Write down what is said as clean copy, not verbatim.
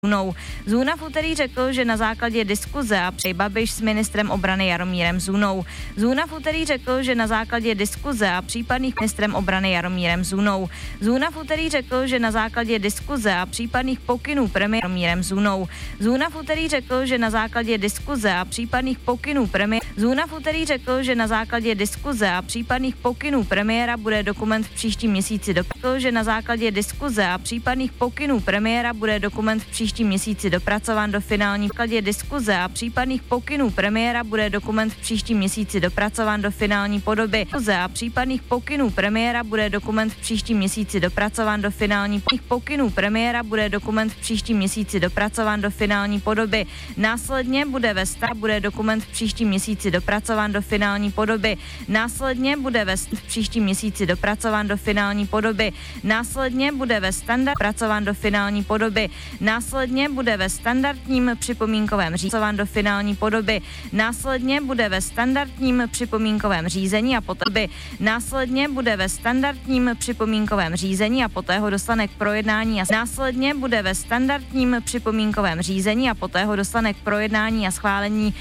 Zůna v úterý řekl, že na základě diskuze a při Babiš s ministrem obrany Jaromírem Zůnou. Zůna v úterý řekl, že na základě diskuze a případných ministrem obrany Jaromírem Zůnou. Zůna v úterý řekl, že na základě diskuze a případných pokynů premiéra Jaromírem Zůnou. Zůna v úterý řekl, že na základě diskuze a případných pokynů premiéra Zůna v úterý řekl, že na základě diskuze a případných pokynů premiéra bude dokument v příštím měsíci že na základě diskuze a případných pokynů premiéra bude dokument v příštím měsíci dopracován do finální diskuze a případných pokynů premiéra bude dokument v příštím měsíci dopracován do finální podoby. A případných pokynů premiéra bude dokument v příštím měsíci dopracován do finální pokynů premiéra bude dokument v příštím měsíci dopracován do finální podoby. Následně bude dokument v příštím měsíci dopracován do finální podoby. Následně bude v příštím měsíci dopracován do finální podoby. Následně bude ve pracován do finální podoby. Následně bude ve standardním připomínkovém řízení do finální podoby. Následně bude ve standardním připomínkovém řízení a poté následně bude ve standardním připomínkovém řízení a poté ho dostane k projednání a následně bude ve standardním připomínkovém řízení a poté ho dostane k projednání a schválení